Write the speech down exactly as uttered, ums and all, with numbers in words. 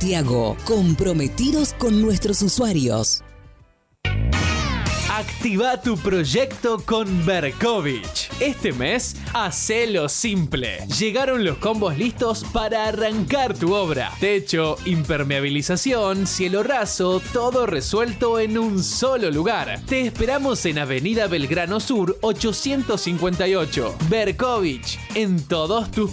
Santiago, comprometidos con nuestros usuarios. Activa tu proyecto con Berkovich. Este mes, hacelo simple. Llegaron los combos listos para arrancar tu obra. Techo, impermeabilización, cielo raso, todo resuelto en un solo lugar. Te esperamos en Avenida Belgrano Sur ochocientos cincuenta y ocho. Berkovich, en todos tus